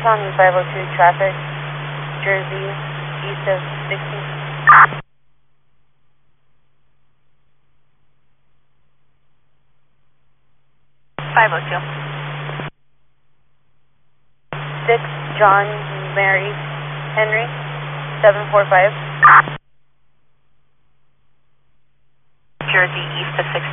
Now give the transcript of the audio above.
County 502 traffic, Jersey, east of 60. 502. 6 John Mary Henry, 745. Jersey, east of 60.